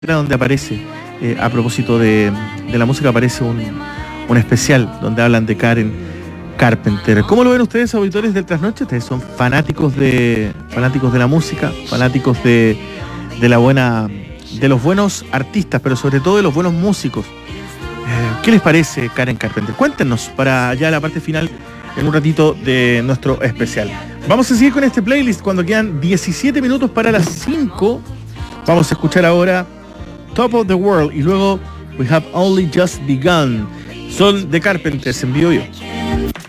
donde aparece, a propósito de la música, aparece un especial donde hablan de Karen Carpenter. ¿Cómo lo ven ustedes, auditores del Trasnoche? Ustedes son fanáticos de la música, fanáticos de los buenos artistas, pero sobre todo de los buenos músicos. ¿Qué les parece Karen Carpenter? Cuéntenos para ya la parte final en un ratito de nuestro especial. Vamos a seguir con este playlist cuando quedan 17 minutos para las 5. Vamos a escuchar ahora Top of the World y luego We Have Only Just Begun. Son de Carpenters en vivo yo.